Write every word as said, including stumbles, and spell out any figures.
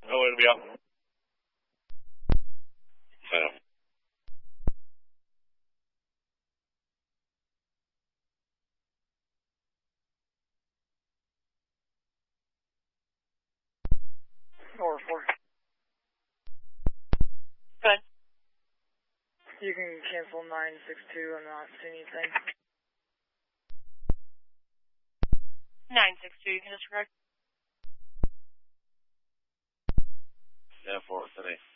Oh, it'll be up. Yeah. Or four. Good. You can cancel nine six two. I'm not seeing anything. nine six two, you can disregard. Yeah, four today.